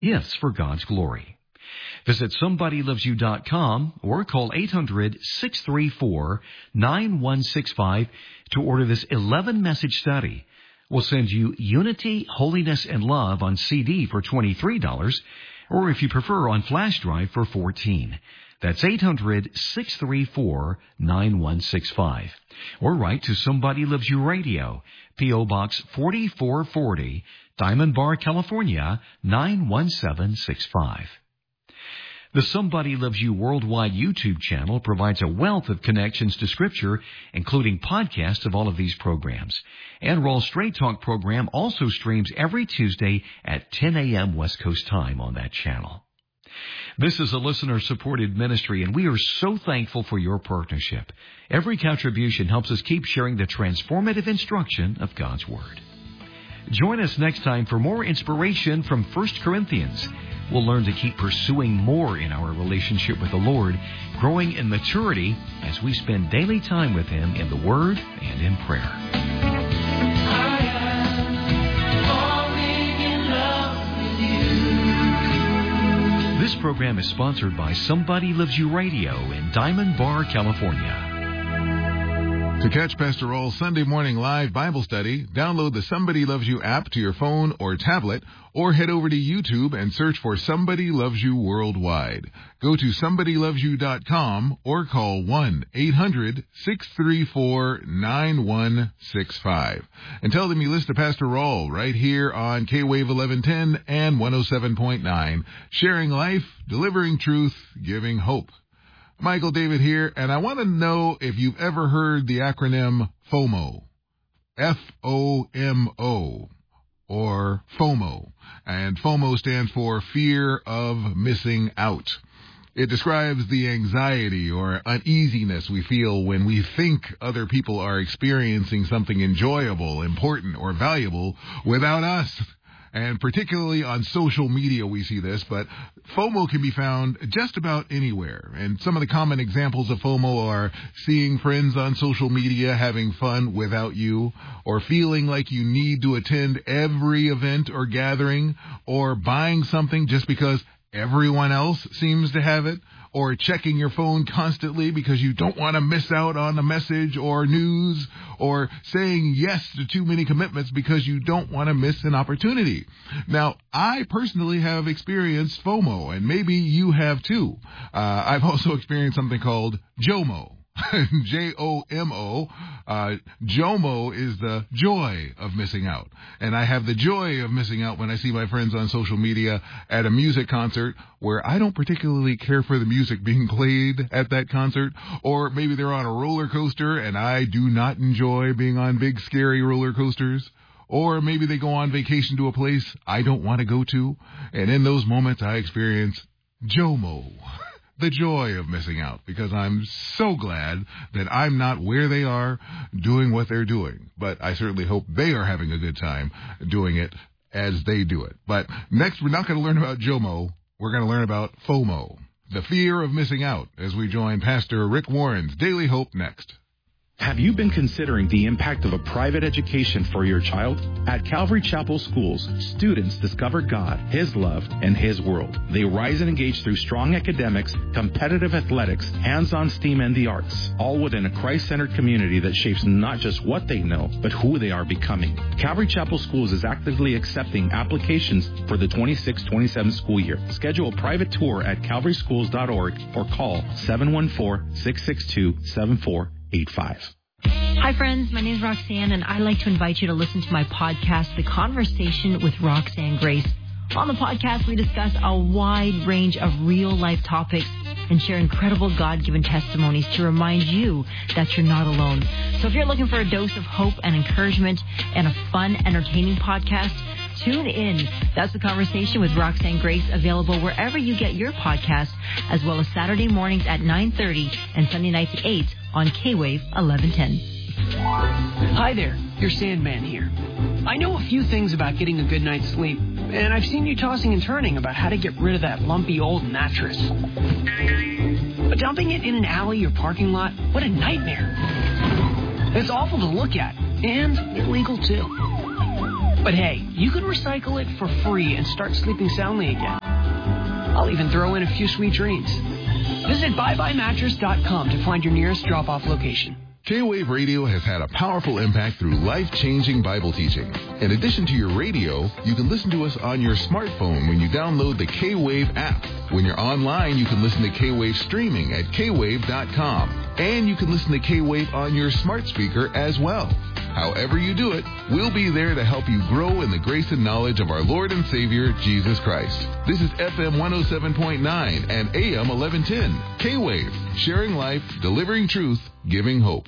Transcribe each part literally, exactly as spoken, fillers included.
Gifts for God's glory. Visit somebody loves you dot com or call eight hundred, six three four, nine one six five to order this eleven-message study. We'll send you Unity, Holiness, and Love on C D for twenty-three dollars, or if you prefer, on flash drive for fourteen dollars. That's eight hundred, six three four, nine one six five. Or write to Somebody Loves You Radio, P O. Box forty-four forty, Diamond Bar, California, nine one seven six five. The Somebody Loves You Worldwide YouTube channel provides a wealth of connections to Scripture, including podcasts of all of these programs. And Raw Straight Talk program also streams every Tuesday at ten a.m. West Coast time on that channel. This is a listener-supported ministry, and we are so thankful for your partnership. Every contribution helps us keep sharing the transformative instruction of God's Word. Join us next time for more inspiration from First Corinthians. We'll learn to keep pursuing more in our relationship with the Lord, growing in maturity as we spend daily time with Him in the Word and in prayer. This program is sponsored by Somebody Loves You Radio in Diamond Bar, California. To catch Pastor Raul's Sunday morning live Bible study, download the Somebody Loves You app to your phone or tablet, or head over to YouTube and search for Somebody Loves You Worldwide. Go to somebody loves you dot com or call one eight hundred, six three four, nine one six five. And tell them you listen to Pastor Raul right here on K-Wave eleven ten and one oh seven point nine, sharing life, delivering truth, giving hope. Michael David here, and I want to know if you've ever heard the acronym FOMO, F O M O, or FOMO, and FOMO stands for Fear of Missing Out. It describes the anxiety or uneasiness we feel when we think other people are experiencing something enjoyable, important, or valuable without us. And particularly on social media we see this, but FOMO can be found just about anywhere. And some of the common examples of FOMO are seeing friends on social media having fun without you, or feeling like you need to attend every event or gathering, or buying something just because everyone else seems to have it, or checking your phone constantly because you don't want to miss out on a message or news, or saying yes to too many commitments because you don't want to miss an opportunity. Now, I personally have experienced FOMO, and maybe you have too. Uh, I've also experienced something called JOMO. J O M O. Uh, JOMO is the joy of missing out. And I have the joy of missing out when I see my friends on social media at a music concert where I don't particularly care for the music being played at that concert. Or maybe they're on a roller coaster and I do not enjoy being on big, scary roller coasters. Or maybe they go on vacation to a place I don't want to go to. And in those moments, I experience JOMO. The joy of missing out, because I'm so glad that I'm not where they are doing what they're doing. But I certainly hope they are having a good time doing it as they do it. But next, we're not going to learn about JOMO. We're going to learn about FOMO, the fear of missing out, as we join Pastor Rick Warren's Daily Hope next. Have you been considering the impact of a private education for your child? At Calvary Chapel Schools, students discover God, His love, and His world. They rise and engage through strong academics, competitive athletics, hands-on STEAM, and the arts, all within a Christ-centered community that shapes not just what they know, but who they are becoming. Calvary Chapel Schools is actively accepting applications for the twenty-six twenty-seven school year. Schedule a private tour at calvary schools dot org or call seven one four, six six two, seven four eight five. Hi, friends. My name is Roxanne, and I'd like to invite you to listen to my podcast, The Conversation with Roxanne Grace. On the podcast, we discuss a wide range of real-life topics and share incredible God-given testimonies to remind you that you're not alone. So if you're looking for a dose of hope and encouragement and a fun, entertaining podcast, tune in. That's The Conversation with Roxanne Grace, available wherever you get your podcast, as well as Saturday mornings at nine thirty and Sunday nights at eight on K-Wave eleven ten. Hi there, your Sandman here. I know a few things about getting a good night's sleep, and I've seen you tossing and turning about how to get rid of that lumpy old mattress. But dumping it in an alley or parking lot, what a nightmare. It's awful to look at, and illegal too. But hey, you can recycle it for free and start sleeping soundly again. I'll even throw in a few sweet dreams. Visit bye bye mattress dot com to find your nearest drop-off location. K-Wave Radio has had a powerful impact through life-changing Bible teaching. In addition to your radio, you can listen to us on your smartphone when you download the K-Wave app. When you're online, you can listen to K-Wave streaming at K wave dot com. And you can listen to K-Wave on your smart speaker as well. However you do it, we'll be there to help you grow in the grace and knowledge of our Lord and Savior, Jesus Christ. This is F M one oh seven point nine and A M eleven ten. K-Wave, sharing life, delivering truth, giving hope.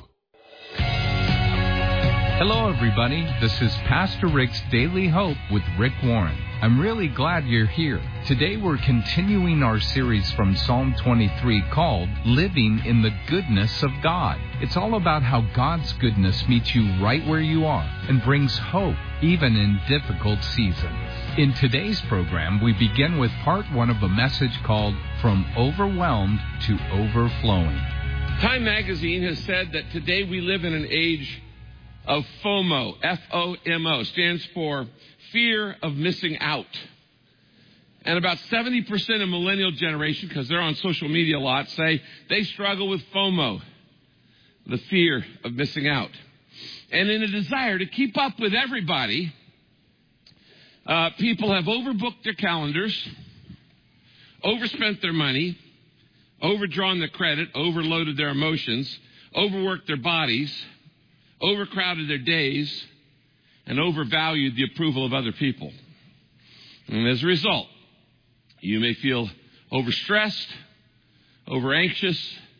Hello, everybody. This is Pastor Rick's Daily Hope with Rick Warren. I'm really glad you're here. Today we're continuing our series from Psalm twenty-three called Living in the Goodness of God. It's all about how God's goodness meets you right where you are and brings hope even in difficult seasons. In today's program, we begin with part one of a message called From Overwhelmed to Overflowing. Time magazine has said that today we live in an age of FOMO. F O M O stands for fear of missing out. And about seventy percent of millennial generation, because they're on social media a lot, say they struggle with FOMO, the fear of missing out. And in a desire to keep up with everybody, uh, people have overbooked their calendars, overspent their money, overdrawn their credit, overloaded their emotions, overworked their bodies, overcrowded their days, and overvalued the approval of other people. And as a result, you may feel overstressed, overanxious,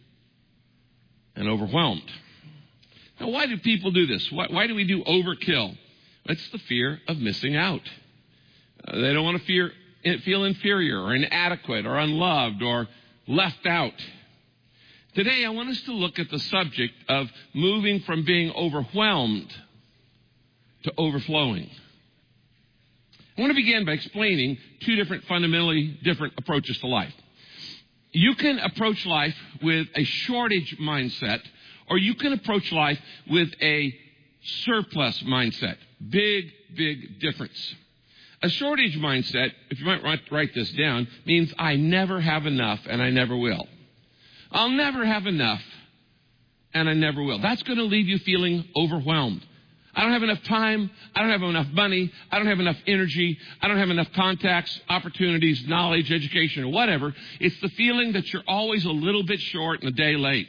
and overwhelmed. Now, why do people do this? Why, why do we do overkill? It's the fear of missing out. Uh, they don't want to fear, feel inferior or inadequate or unloved or left out. Today, I want us to look at the subject of moving from being overwhelmed to overflowing. I want to begin by explaining two different, fundamentally different approaches to life. You can approach life with a shortage mindset, or you can approach life with a surplus mindset. Big, big difference. A shortage mindset, if you might write, write this down, means I never have enough and I never will. I'll never have enough and I never will. That's going to leave you feeling overwhelmed. I don't have enough time. I don't have enough money. I don't have enough energy. I don't have enough contacts, opportunities, knowledge, education, or whatever. It's the feeling that you're always a little bit short and a day late.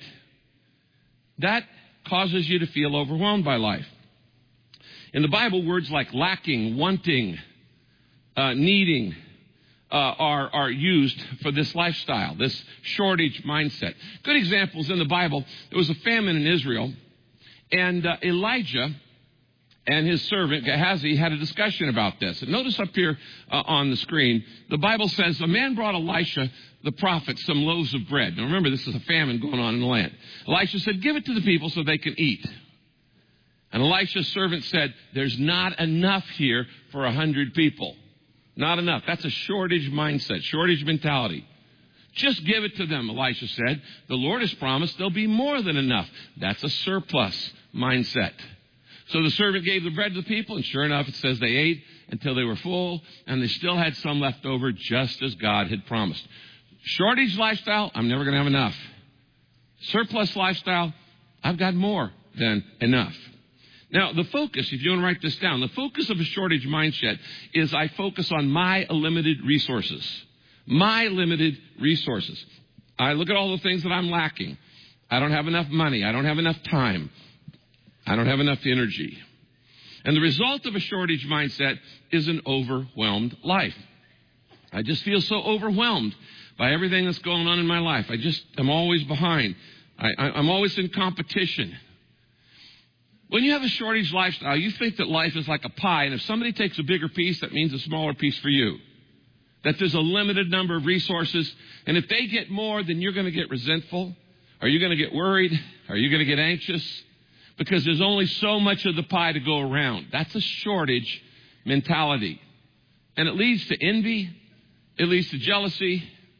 That causes you to feel overwhelmed by life. In the Bible, words like lacking, wanting, uh, needing uh, are, are used for this lifestyle, this shortage mindset. Good examples in the Bible. There was a famine in Israel, and uh, Elijah and his servant Gehazi had a discussion about this. And notice up here uh, on the screen, the Bible says, a man brought Elisha, the prophet, some loaves of bread. Now remember, this is a famine going on in the land. Elisha said, give it to the people so they can eat. And Elisha's servant said, there's not enough here for a hundred people. Not enough. That's a shortage mindset, shortage mentality. Just give it to them, Elisha said. The Lord has promised there'll be more than enough. That's a surplus mindset. So the servant gave the bread to the people, and sure enough, it says they ate until they were full, and they still had some left over, just as God had promised. Shortage lifestyle, I'm never going to have enough. Surplus lifestyle, I've got more than enough. Now, the focus, if you want to write this down, the focus of a shortage mindset is I focus on my limited resources. My limited resources. I look at all the things that I'm lacking. I don't have enough money. I don't have enough time. I don't have enough energy. And the result of a shortage mindset is an overwhelmed life. I just feel so overwhelmed by everything that's going on in my life. I just am always behind. I, I, I'm always in competition. When you have a shortage lifestyle, you think that life is like a pie, and if somebody takes a bigger piece, that means a smaller piece for you. That there's a limited number of resources, and if they get more, then you're going to get resentful. Are you going to get worried? Are you going to get anxious? Because there's only so much of the pie to go around. That's a shortage mentality. And it leads to envy. It leads to jealousy.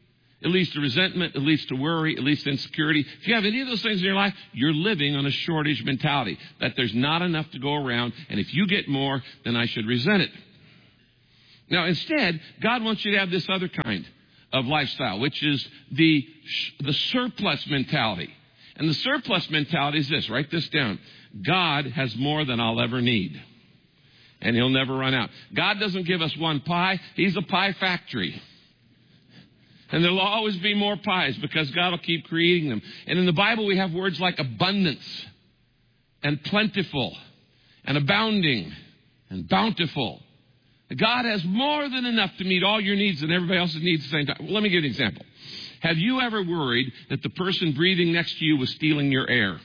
It leads to resentment. It leads to worry. It leads to insecurity. If you have any of those things in your life, you're living on a shortage mentality, that there's not enough to go around, and if you get more, then I should resent it. Now, instead, God wants you to have this other kind of lifestyle, which is the, the surplus mentality. And the surplus mentality is this. Write this down. God has more than I'll ever need, and He'll never run out. God doesn't give us one pie. He's a pie factory. And there'll always be more pies because God will keep creating them. And in the Bible, we have words like abundance and plentiful and abounding and bountiful. God has more than enough to meet all your needs and everybody else's needs at the same time. Well, let me give you an example. Have you ever worried that the person breathing next to you was stealing your air?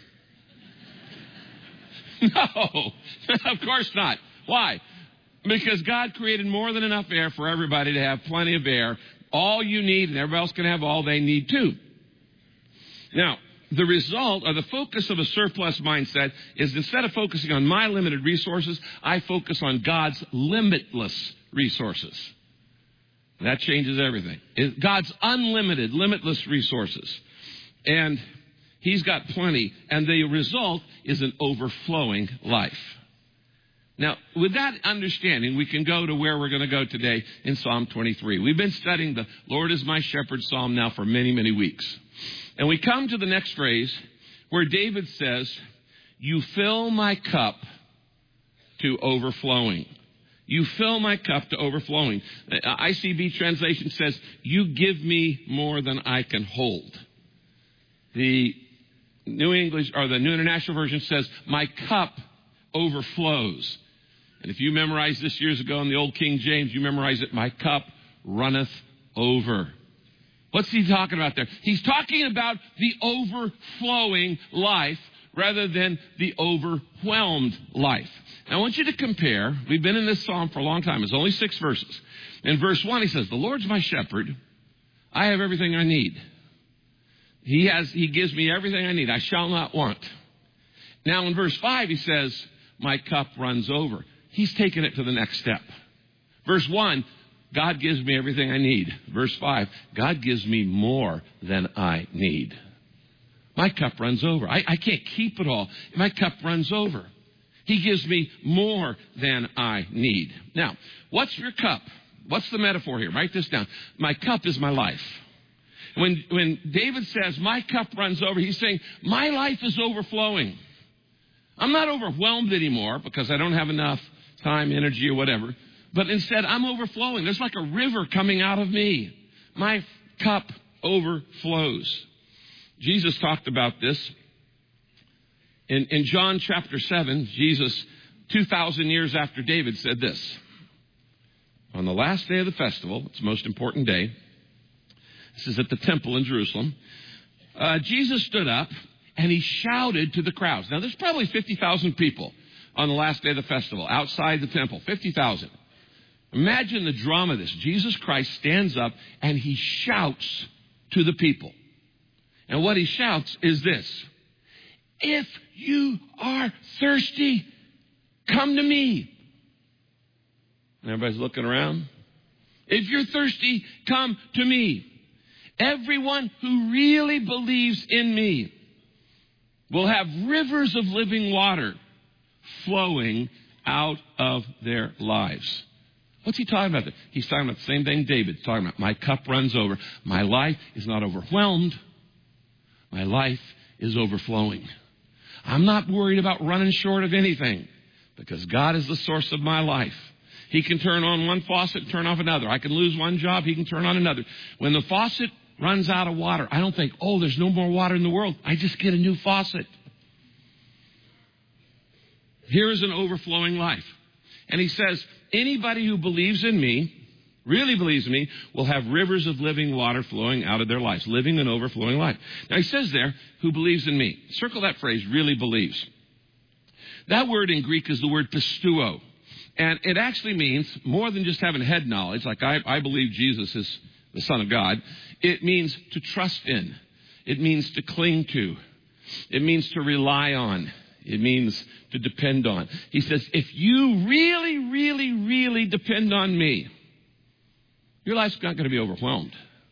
No, of course not. Why? Because God created more than enough air for everybody to have plenty of air. All you need, and everybody else can have all they need too. Now, the result or the focus of a surplus mindset is instead of focusing on my limited resources, I focus on God's limitless resources. That changes everything. God's unlimited, limitless resources. And He's got plenty. And the result is an overflowing life. Now, with that understanding, we can go to where we're going to go today in Psalm twenty-three. We've been studying the Lord is my shepherd psalm now for many, many weeks. And we come to the next phrase where David says, you fill my cup to overflowing. You fill my cup to overflowing. I C B translation says, you give me more than I can hold. The New English or the New International Version says, my cup overflows. And if you memorized this years ago in the old King James, you memorize it, my cup runneth over. What's he talking about there? He's talking about the overflowing life rather than the overwhelmed life. Now, I want you to compare. We've been in this psalm for a long time. It's only six verses. In verse one, he says, the Lord's my shepherd. I have everything I need. He has, he gives me everything I need. I shall not want. Now, in verse five, he says, my cup runs over. He's taken it to the next step. Verse one, God gives me everything I need. Verse five, God gives me more than I need. My cup runs over. I, I can't keep it all. My cup runs over. He gives me more than I need. Now, what's your cup? What's the metaphor here? Write this down. My cup is my life. When, when David says, my cup runs over, he's saying, my life is overflowing. I'm not overwhelmed anymore because I don't have enough time, energy, or whatever. But instead, I'm overflowing. There's like a river coming out of me. My cup overflows. Jesus talked about this. In, in John chapter seven, Jesus, two thousand years after David, said this. On the last day of the festival, it's the most important day. This is at the temple in Jerusalem. Uh, Jesus stood up and he shouted to the crowds. Now, there's probably fifty thousand people on the last day of the festival outside the temple. fifty thousand. Imagine the drama of this. Jesus Christ stands up and he shouts to the people. And what he shouts is this. If you are thirsty, come to me. And everybody's looking around. If you're thirsty, come to me. Everyone who really believes in me will have rivers of living water flowing out of their lives. What's he talking about? He's talking about the same thing David's talking about. My cup runs over. My life is not overwhelmed. My life is overflowing. I'm not worried about running short of anything because God is the source of my life. He can turn on one faucet and turn off another. I can lose one job. He can turn on another. When the faucet runs out of water, I don't think, oh, there's no more water in the world. I just get a new faucet. Here is an overflowing life. And he says, anybody who believes in me, really believes in me, will have rivers of living water flowing out of their lives, living an overflowing life. Now he says there, who believes in me. Circle that phrase, really believes. That word in Greek is the word pisteuo. And it actually means more than just having head knowledge, like I, I believe Jesus is the Son of God. It means to trust in. It means to cling to. It means to rely on. It means to depend on. He says, if you really, really, really depend on me, your life's not going to be overwhelmed.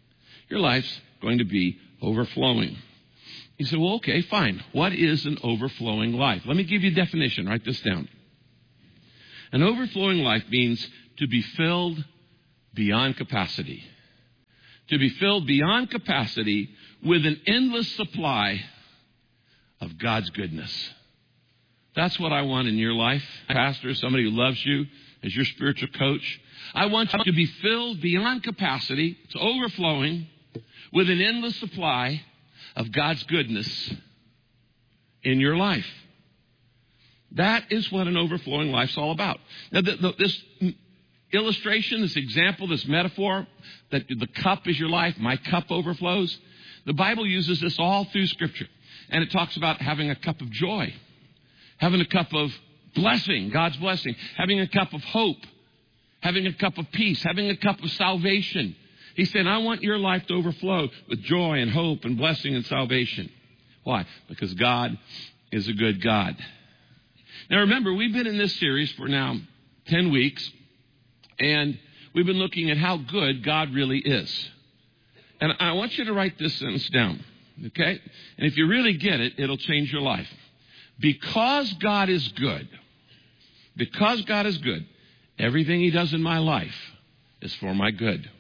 Your life's going to be overflowing. You say, well, okay, fine. What is an overflowing life? Let me give you a definition. Write this down. An overflowing life means to be filled beyond capacity. To be filled beyond capacity with an endless supply of God's goodness. That's what I want in your life, Pastor, somebody who loves you as your spiritual coach. I want you to be filled beyond capacity, it's overflowing, with an endless supply of God's goodness in your life. That is what an overflowing life's all about. Now, the, the, this illustration, this example, this metaphor, that the cup is your life, my cup overflows, the Bible uses this all through Scripture. And it talks about having a cup of joy, having a cup of blessing, God's blessing, having a cup of hope, having a cup of peace, having a cup of salvation. He said, I want your life to overflow with joy and hope and blessing and salvation. Why? Because God is a good God. Now remember, we've been in this series for now ten weeks, and we've been looking at how good God really is. And I want you to write this sentence down, okay? And if you really get it, it'll change your life. Because God is good, because God is good, everything He does in my life is for my good.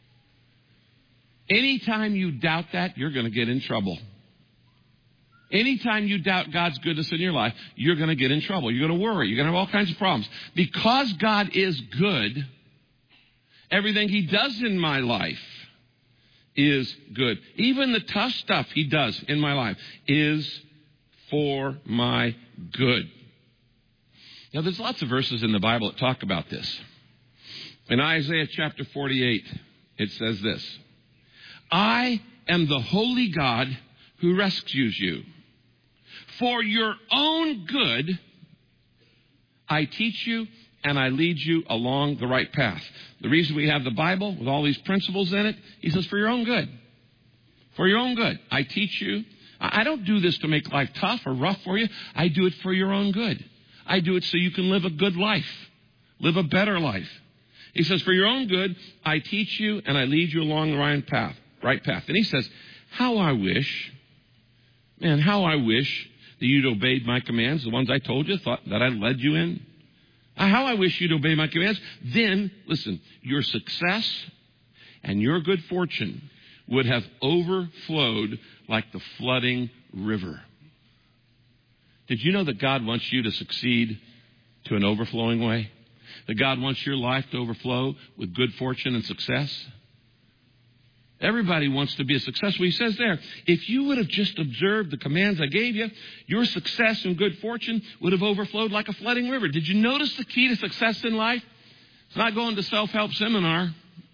Anytime you doubt that, you're going to get in trouble. Anytime you doubt God's goodness in your life, you're going to get in trouble. You're going to worry. You're going to have all kinds of problems. Because God is good, everything He does in my life is good. Even the tough stuff He does in my life is for my good. Now, there's lots of verses in the Bible that talk about this. In Isaiah chapter forty-eight, it says this, I am the holy God who rescues you. For your own good, I teach you and I lead you along the right path. The reason we have the Bible with all these principles in it, He says, for your own good. For your own good. I teach you. I don't do this to make life tough or rough for you. I do it for your own good. I do it so you can live a good life, live a better life. He says, for your own good, I teach you and I lead you along the right path. Right path. And He says, how I wish, man, how I wish that you'd obeyed my commands, the ones I told you, thought that I led you in. How I wish you'd obey my commands. Then, listen, your success and your good fortune would have overflowed like the flooding river. Did you know that God wants you to succeed to an overflowing way? That God wants your life to overflow with good fortune and success? Everybody wants to be a successful. He says there, if you would have just observed the commands I gave you, your success and good fortune would have overflowed like a flooding river. Did you notice the key to success in life? It's not going to self-help seminar.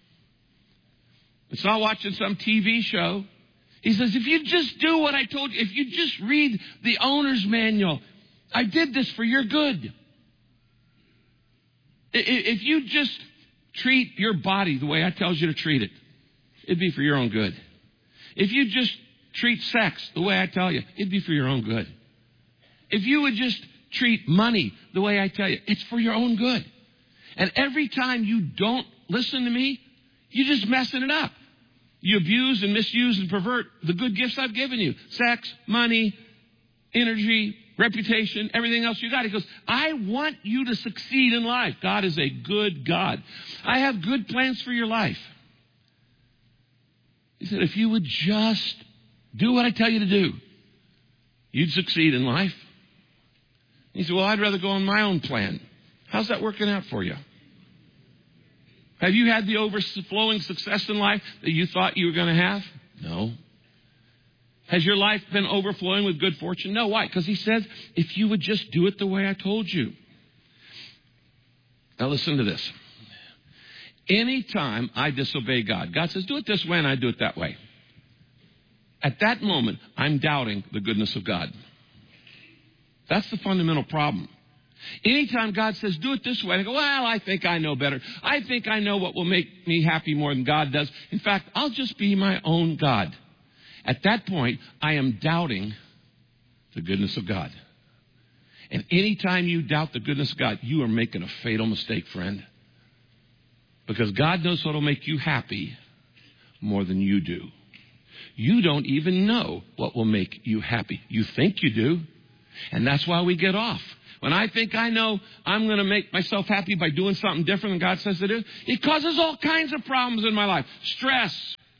It's not watching some T V show. He says, if you just do what I told you, if you just read the owner's manual, I did this for your good. If you just treat your body the way I tells you to treat it, it'd be for your own good. If you just treat sex the way I tell you, it'd be for your own good. If you would just treat money the way I tell you, it's for your own good. And every time you don't listen to me, you're just messing it up. You abuse and misuse and pervert the good gifts I've given you. Sex, money, energy, reputation, everything else you got. He goes, I want you to succeed in life. God is a good God. I have good plans for your life. He said, if you would just do what I tell you to do, you'd succeed in life. He said, well, I'd rather go on my own plan. How's that working out for you? Have you had the overflowing success in life that you thought you were going to have? No. Has your life been overflowing with good fortune? No. Why? Because He says, if you would just do it the way I told you. Now listen to this. Anytime I disobey God, God says, do it this way, and I do it that way. At that moment, I'm doubting the goodness of God. That's the fundamental problem. Anytime God says, do it this way, I go, well, I think I know better. I think I know what will make me happy more than God does. In fact, I'll just be my own God. At that point, I am doubting the goodness of God. And anytime you doubt the goodness of God, you are making a fatal mistake, friend. Because God knows what will make you happy more than you do. You don't even know what will make you happy. You think you do. And that's why we get off. When I think I know I'm going to make myself happy by doing something different than God says to do, it causes all kinds of problems in my life. Stress,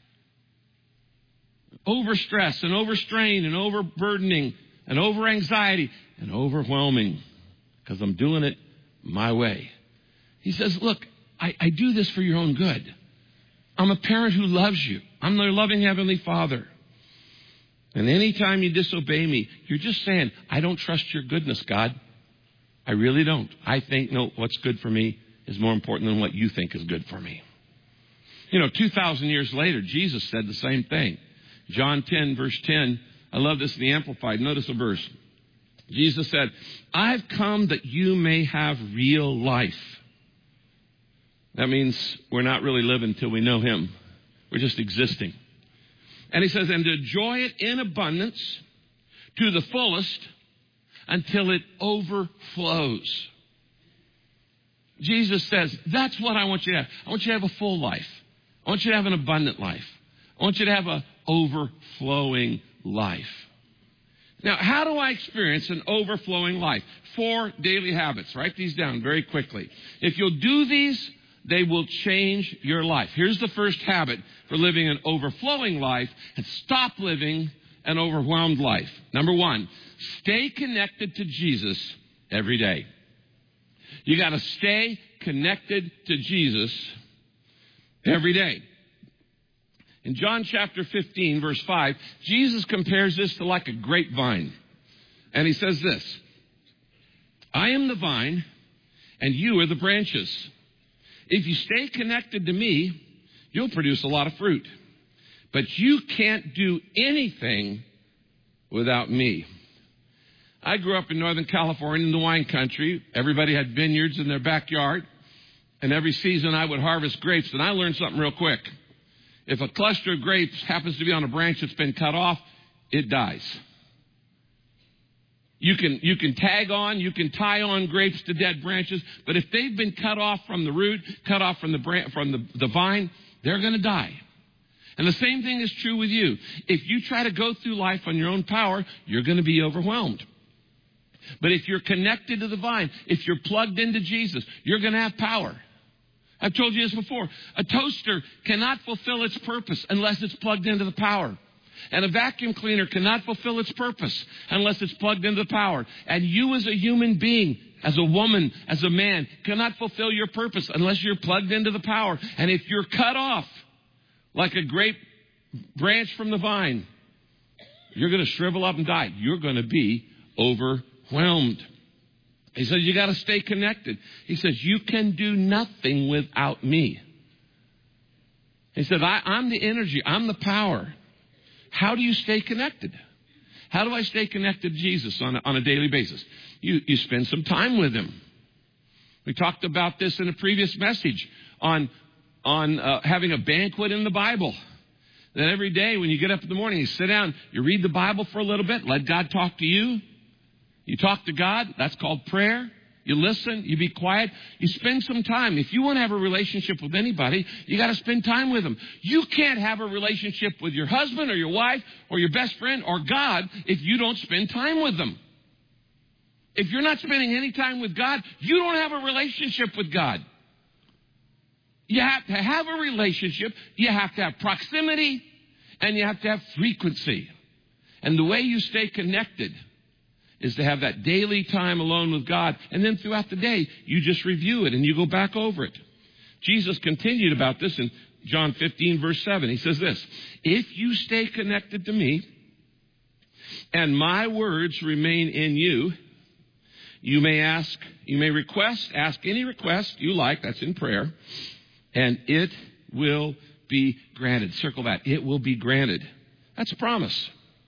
overstress, and overstrain, and overburdening, and over-anxiety, and overwhelming, because I'm doing it my way. He says, look, I, I do this for your own good. I'm a parent who loves you. I'm their loving Heavenly Father. And anytime you disobey me, you're just saying, I don't trust your goodness, God. I really don't. I think, no, what's good for me is more important than what you think is good for me. You know, two thousand years later, Jesus said the same thing. John ten, verse ten. I love this in the Amplified. Notice a verse. Jesus said, I've come that you may have real life. That means we're not really living till we know Him. We're just existing. And He says, and to enjoy it in abundance to the fullest until it overflows. Jesus says, that's what I want you to have. I want you to have a full life. I want you to have an abundant life. I want you to have an overflowing life. Now, how do I experience an overflowing life? Four daily habits. Write these down very quickly. If you'll do these, they will change your life. Here's the first habit for living an overflowing life, and stop living an overwhelmed life. Number one, stay connected to Jesus every day. You got to stay connected to Jesus every day. In John chapter fifteen, verse five, Jesus compares this to like a grapevine. And He says this, I am the vine, and you are the branches. If you stay connected to me, you'll produce a lot of fruit. But you can't do anything without me. I grew up in Northern California in the wine country. Everybody had vineyards in their backyard. And every season I would harvest grapes. And I learned something real quick. If a cluster of grapes happens to be on a branch that's been cut off, it dies. You can, you can tag on, you can tie on grapes to dead branches, but if they've been cut off from the root, cut off from the branch, from the, the vine, they're going to die. And the same thing is true with you. If you try to go through life on your own power, you're going to be overwhelmed. But if you're connected to the vine, if you're plugged into Jesus, you're going to have power. I've told you this before. A toaster cannot fulfill its purpose unless it's plugged into the power. And a vacuum cleaner cannot fulfill its purpose unless it's plugged into the power. And you as a human being, as a woman, as a man, cannot fulfill your purpose unless you're plugged into the power. And if you're cut off like a grape branch from the vine, you're going to shrivel up and die. You're going to be overwhelmed. He says, you got to stay connected. He says, you can do nothing without me. He said, I, I'm the energy. I'm the power. How do you stay connected? How do I stay connected to Jesus on a, on a daily basis? You, you spend some time with Him. We talked about this in a previous message on, on uh, having a banquet in the Bible. That every day when you get up in the morning, you sit down, you read the Bible for a little bit, let God talk to you. You talk to God. That's called prayer. You listen. You be quiet. You spend some time. If you want to have a relationship with anybody, you got to spend time with them. You can't have a relationship with your husband or your wife or your best friend or God if you don't spend time with them. If you're not spending any time with God, you don't have a relationship with God. You have to have a relationship. You have to have proximity, and you have to have frequency. And the way you stay connected is to have that daily time alone with God. And then throughout the day, you just review it and you go back over it. Jesus continued about this in John fifteen, verse seven. He says this, if you stay connected to me and my words remain in you, you may ask, you may request, ask any request you like, that's in prayer, and it will be granted. Circle that. It will be granted. That's a promise.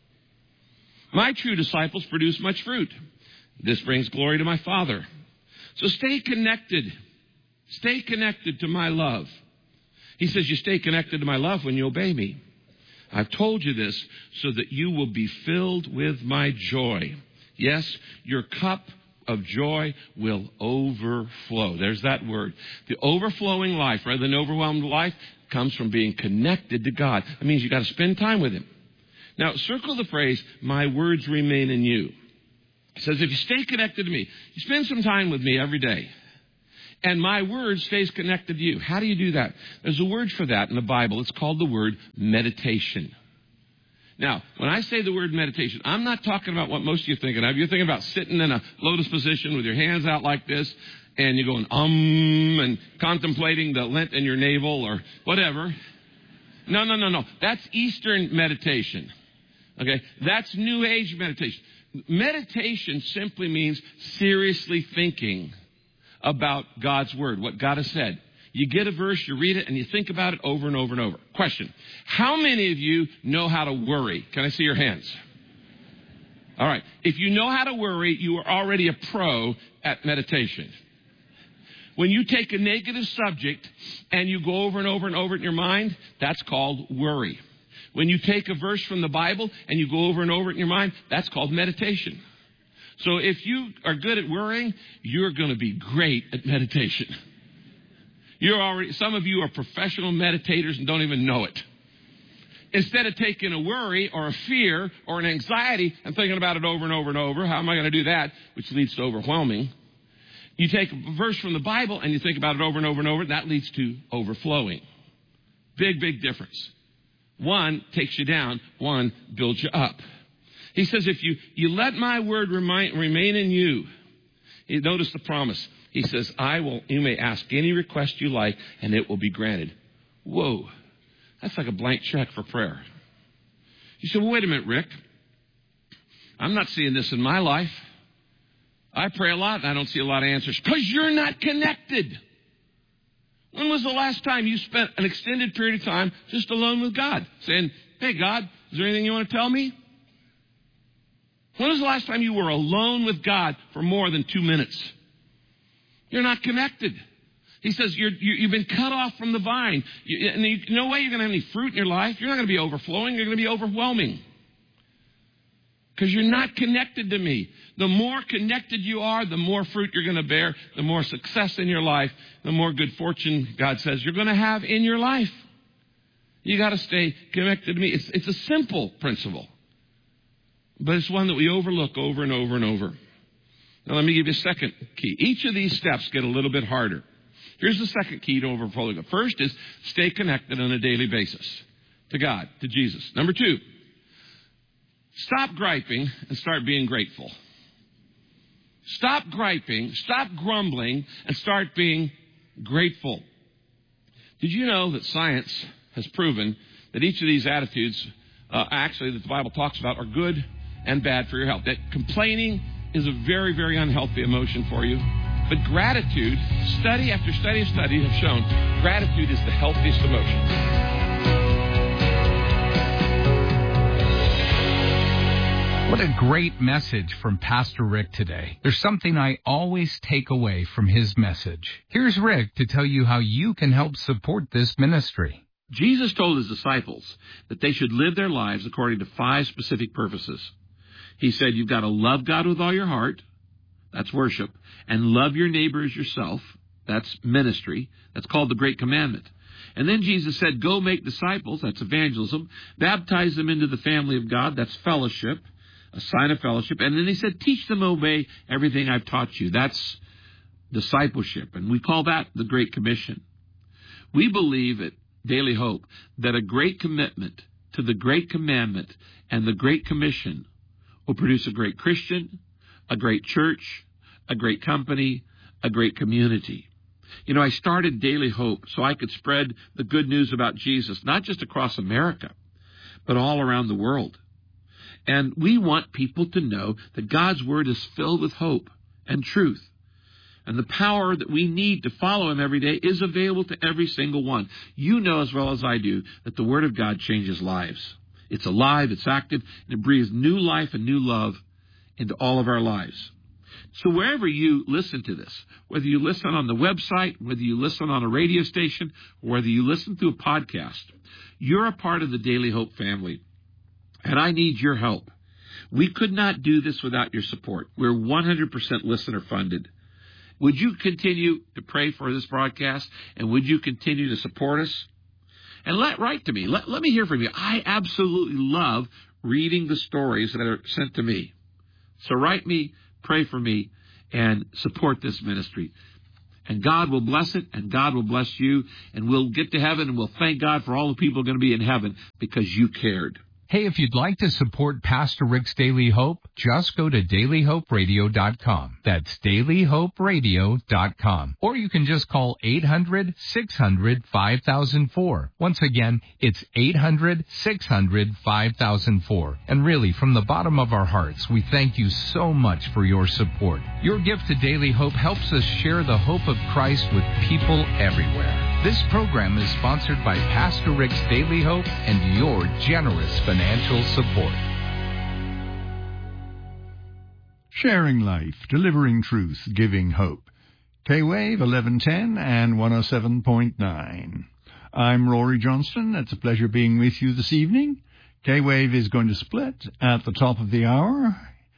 My true disciples produce much fruit. This brings glory to my Father. So stay connected. Stay connected to my love. He says you stay connected to my love when you obey me. I've told you this so that you will be filled with my joy. Yes, your cup of joy will overflow. There's that word. The overflowing life rather than overwhelmed life comes from being connected to God. That means you got to spend time with Him. Now, circle the phrase, my words remain in you. It says, if you stay connected to me, you spend some time with me every day, and my word stays connected to you. How do you do that? There's a word for that in the Bible. It's called the word meditation. Now, when I say the word meditation, I'm not talking about what most of you are thinking of. You're thinking about sitting in a lotus position with your hands out like this, and you're going, um, and contemplating the lint in your navel or whatever. No, no, no, no. That's Eastern meditation. Okay? That's New Age meditation. Meditation simply means seriously thinking about God's Word, what God has said. You get a verse, you read it, and you think about it over and over and over. Question. How many of you know how to worry? Can I see your hands? All right. If you know how to worry, you are already a pro at meditation. When you take a negative subject and you go over and over and over it in your mind, that's called worry. When you take a verse from the Bible and you go over and over it in your mind, that's called meditation. So if you are good at worrying, you're going to be great at meditation. You're already, some of you are professional meditators and don't even know it. Instead of taking a worry or a fear or an anxiety and thinking about it over and over and over, how am I going to do that, which leads to overwhelming, you take a verse from the Bible and you think about it over and over and over, that leads to overflowing. Big, big difference. One takes you down, one builds you up. He says, if you, you let my word remain, remain in you, you notice the promise. He says, I will, you may ask any request you like, and it will be granted. Whoa, that's like a blank check for prayer. You say, well, wait a minute, Rick. I'm not seeing this in my life. I pray a lot, and I don't see a lot of answers. Because you're not connected. When was the last time you spent an extended period of time just alone with God? Saying, hey, God, is there anything you want to tell me? When was the last time you were alone with God for more than two minutes? You're not connected. He says you're, you, you've been cut off from the vine. You, and you, no way you're going to have any fruit in your life. You're not going to be overflowing. You're going to be overwhelming. Because you're not connected to me. The more connected you are, the more fruit you're going to bear, the more success in your life, the more good fortune, God says, you're going to have in your life. You got to stay connected to me. It's, it's a simple principle. But it's one that we overlook over and over and over. Now, let me give you a second key. Each of these steps get a little bit harder. Here's the second key to overflowing. The first is stay connected on a daily basis to God, to Jesus. Number two, stop griping and start being grateful. Stop griping, stop grumbling, and start being grateful. Did you know that science has proven that each of these attitudes, uh, actually, that the Bible talks about, are good and bad for your health? That complaining is a very, very unhealthy emotion for you. But gratitude, study after study after study have shown, gratitude is the healthiest emotion. What a great message from Pastor Rick today. There's something I always take away from his message. Here's Rick to tell you how you can help support this ministry. Jesus told his disciples that they should live their lives according to five specific purposes. He said, you've got to love God with all your heart. That's worship. And love your neighbor as yourself. That's ministry. That's called the Great Commandment. And then Jesus said, go make disciples. That's evangelism. Baptize them into the family of God. That's fellowship, a sign of fellowship. And then he said, teach them to obey everything I've taught you. That's discipleship. And we call that the Great Commission. We believe at Daily Hope that a great commitment to the Great Commandment and the Great Commission will produce a great Christian, a great church, a great company, a great community. You know, I started Daily Hope so I could spread the good news about Jesus, not just across America, but all around the world. And we want people to know that God's Word is filled with hope and truth. And the power that we need to follow Him every day is available to every single one. You know as well as I do that the Word of God changes lives. It's alive, it's active, and it breathes new life and new love into all of our lives. So wherever you listen to this, whether you listen on the website, whether you listen on a radio station, or whether you listen through a podcast, you're a part of the Daily Hope family. And I need your help. We could not do this without your support. We're one hundred percent listener funded. Would you continue to pray for this broadcast? And would you continue to support us? And let write to me. Let, let me hear from you. I absolutely love reading the stories that are sent to me. So write me, pray for me, and support this ministry. And God will bless it, and God will bless you, and we'll get to heaven, and we'll thank God for all the people going to be in heaven because you cared. Hey, if you'd like to support Pastor Rick's Daily Hope, just go to daily hope radio dot com. That's daily hope radio dot com. Or you can just call eight hundred, six hundred, five thousand four. Once again, it's eight hundred, six hundred, five thousand four. And really, from the bottom of our hearts, we thank you so much for your support. Your gift to Daily Hope helps us share the hope of Christ with people everywhere. This program is sponsored by Pastor Rick's Daily Hope and your generous financial support. Sharing life, delivering truth, giving hope. K-Wave eleven ten and one oh seven point nine. I'm Rory Johnston. It's a pleasure being with you this evening. K-Wave is going to split at the top of the hour.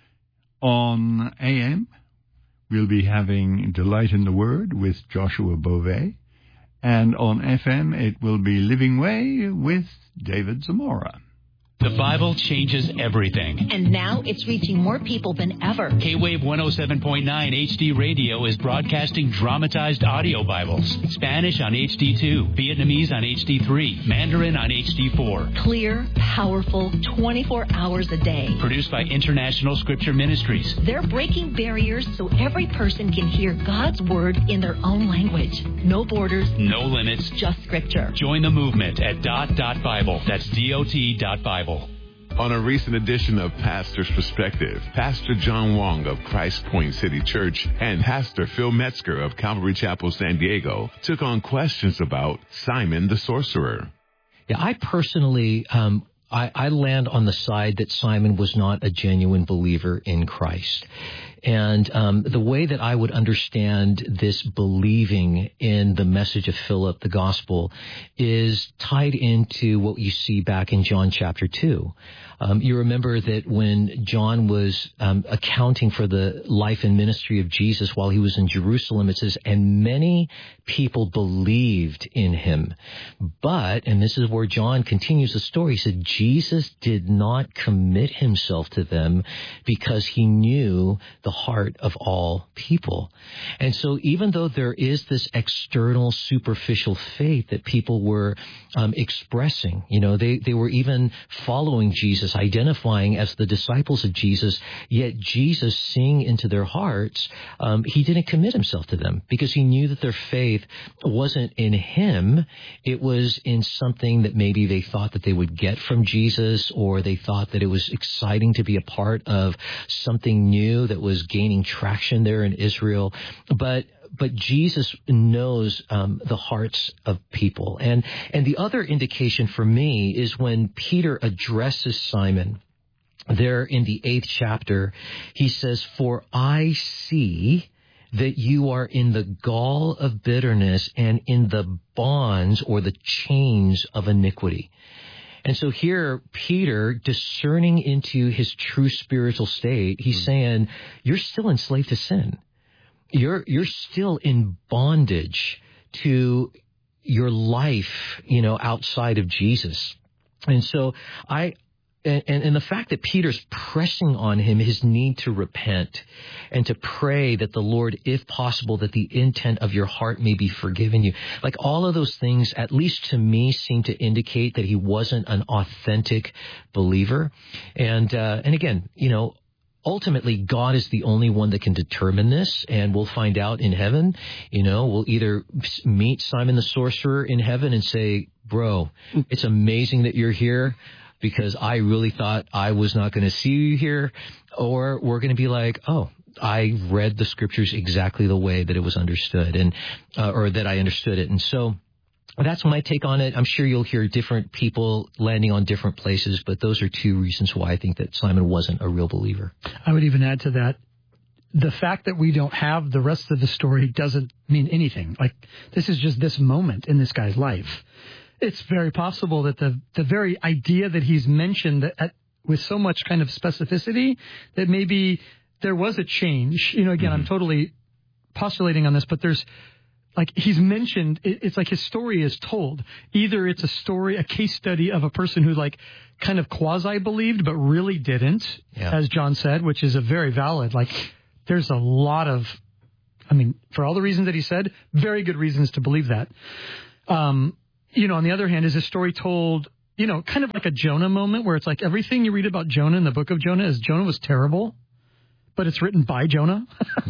On A M, we'll be having Delight in the Word with Joshua Beauvais. And on F M, it will be Living Way with David Zamora. The Bible changes everything. And now it's reaching more people than ever. K-Wave one oh seven point nine H D Radio is broadcasting dramatized audio Bibles. Spanish on H D two, Vietnamese on H D three, Mandarin on H D four. Clear, powerful, twenty-four hours a day. Produced by International Scripture Ministries. They're breaking barriers so every person can hear God's Word in their own language. No borders. No limits. Just Scripture. Join the movement at dot dot Bible. That's D O T dot Bible. On a recent edition of Pastor's Perspective, Pastor John Wong of Christ Point City Church and Pastor Phil Metzger of Calvary Chapel, San Diego, took on questions about Simon the Sorcerer. Yeah, I personally, um, I, I land on the side that Simon was not a genuine believer in Christ. And um, the way that I would understand this believing in the message of Philip, the gospel, is tied into what you see back in John chapter two. Um, you remember that when John was um, accounting for the life and ministry of Jesus while he was in Jerusalem, it says, and many people believed in him. But, and this is where John continues the story, he said, Jesus did not commit himself to them because he knew the heart of all people. And so even though there is this external superficial faith that people were um, expressing, you know, they, they were even following Jesus, identifying as the disciples of Jesus, yet Jesus, seeing into their hearts, um, he didn't commit himself to them because he knew that their faith wasn't in him. It was in something that maybe they thought that they would get from Jesus, or they thought that it was exciting to be a part of something new that was gaining traction there in Israel. But But Jesus knows um, the hearts of people. And and the other indication for me is when Peter addresses Simon there in the eighth chapter, he says, for I see that you are in the gall of bitterness and in the bonds or the chains of iniquity. And so here, Peter, discerning into his true spiritual state, he's mm-hmm. saying, you're still enslaved to sin. You're you're still in bondage to your life, you know, outside of Jesus. And so I, and, and the fact that Peter's pressing on him his need to repent and to pray that the Lord, if possible, that the intent of your heart may be forgiven you. Like all of those things, at least to me, seem to indicate that he wasn't an authentic believer. And, uh, and again, you know, ultimately, God is the only one that can determine this, and we'll find out in heaven. You know, we'll either meet Simon the sorcerer in heaven and say, bro, it's amazing that you're here because I really thought I was not going to see you here. Or we're going to be like, oh, I read the scriptures exactly the way that it was understood, and uh, or that I understood it. And so that's my take on it. I'm sure you'll hear different people landing on different places, but those are two reasons why I think that Simon wasn't a real believer. I would even add to that, the fact that we don't have the rest of the story doesn't mean anything. Like, this is just this moment in this guy's life. It's very possible that the, the very idea that he's mentioned at, with so much kind of specificity that maybe there was a change. You know, again, mm-hmm. I'm totally postulating on this, but there's like he's mentioned, it's like his story is told. Either it's a story, a case study of a person who like kind of quasi-believed but really didn't, yeah. as John said, which is a very valid, like there's a lot of, I mean, for all the reasons that he said, very good reasons to believe that. Um, you know, on the other hand, is a story told, you know, kind of like a Jonah moment where it's like everything you read about Jonah in the book of Jonah is Jonah was terrible, but it's written by Jonah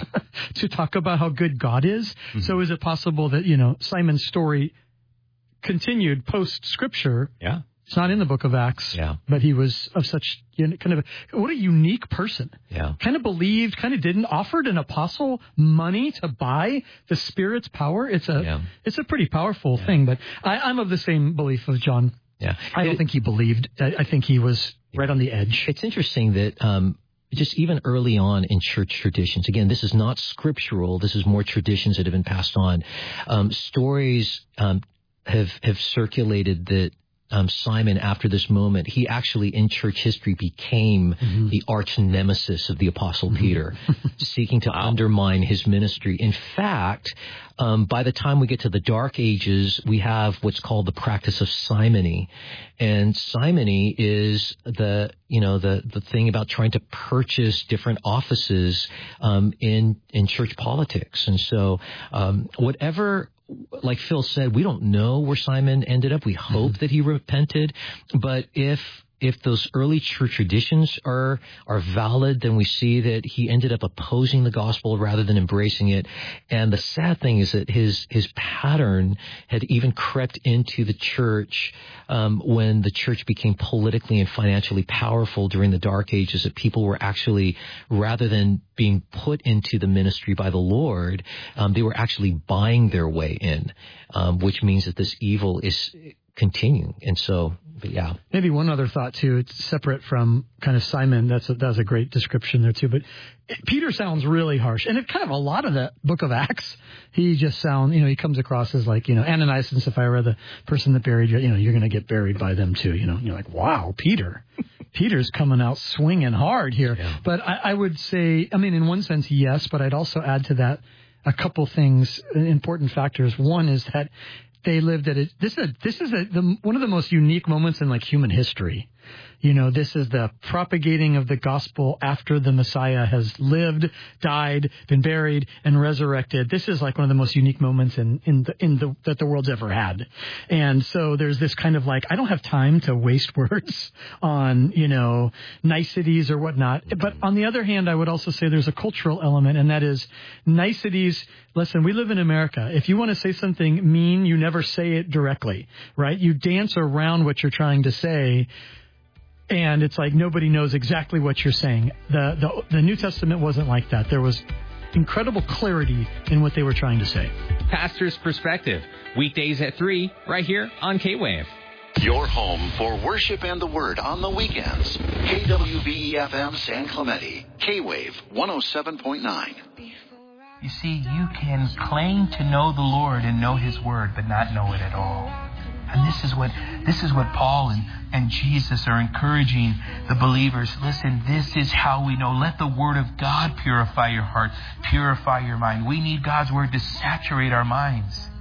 to talk about how good God is. Mm-hmm. So is it possible that, you know, Simon's story continued post-scripture? Yeah. It's not in the book of Acts, yeah. but he was of such, you know, kind of, a, what a unique person. Yeah. Kind of believed, kind of didn't, offered an apostle money to buy the Spirit's power. It's a, yeah. it's a pretty powerful yeah. thing, but I, I'm of the same belief of John. Yeah. I don't it, think he believed. I, I think he was right on the edge. It's interesting that, um, just even early on in church traditions, again, this is not scriptural. This is more traditions that have been passed on. Um, stories um, have have circulated that um, Simon, after this moment, he actually in church history became mm-hmm. the arch nemesis of the Apostle mm-hmm. Peter, seeking to wow. undermine his ministry. In fact, um, by the time we get to the Dark Ages, we have what's called the practice of simony. And simony is the, you know, the, the thing about trying to purchase different offices um, in in church politics. And so um, whatever, like Phil said, we don't know where Simon ended up. We hope mm-hmm. that he repented. But if if those early church traditions are are valid, then we see that he ended up opposing the gospel rather than embracing it. And the sad thing is that his his pattern had even crept into the church um, when the church became politically and financially powerful during the Dark Ages, that people were actually, rather than being put into the ministry by the Lord, um, they were actually buying their way in, um, which means that this evil is continuing. And so, but yeah. Maybe one other thought too, it's separate from kind of Simon. That's a, that's a great description there too. But Peter sounds really harsh. And it kind of a lot of the book of Acts, he just sounds, you know, he comes across as like, you know, Ananias and Sapphira, the person that buried you, you know, you're going to get buried by them too. You know, you're like, wow, Peter. Peter's coming out swinging hard here. Yeah. But I, I would say, I mean, in one sense, yes, but I'd also add to that a couple things, important factors. One is that they lived at a, this is a, this is a, the, one of the most unique moments in like human history. You know, this is the propagating of the gospel after the Messiah has lived, died, been buried, and resurrected. This is like one of the most unique moments in, in the, in the, that the world's ever had. And so there's this kind of like, I don't have time to waste words on, you know, niceties or whatnot. But on the other hand, I would also say there's a cultural element, and that is niceties. Listen, we live in America. If you want to say something mean, you never say it directly, right? You dance around what you're trying to say. And it's like nobody knows exactly what you're saying. The, the the New Testament wasn't like that. There was incredible clarity in what they were trying to say. Pastor's Perspective, weekdays at three, right here on K-Wave. Your home for worship and the Word on the weekends. K W B E F M San Clemente. K-Wave one oh seven point nine. You see, you can claim to know the Lord and know His Word, but not know it at all. And this is what this is what Paul and, and Jesus are encouraging the believers. Listen, this is how we know. Let the Word of God purify your heart, purify your mind. We need God's Word to saturate our minds.